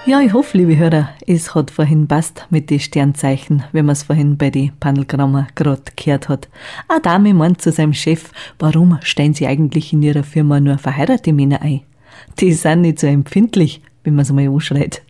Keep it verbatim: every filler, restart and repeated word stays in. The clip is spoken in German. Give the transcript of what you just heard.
Ja, ich hoffe, liebe Hörer, es hat vorhin passt mit den Sternzeichen, wenn man es vorhin bei den Panelgrammer gerade gehört hat. Eine Dame meint zu seinem Chef, warum stellen Sie eigentlich in Ihrer Firma nur verheiratete Männer ein? Die sind nicht so empfindlich, wenn man es mal anschreit.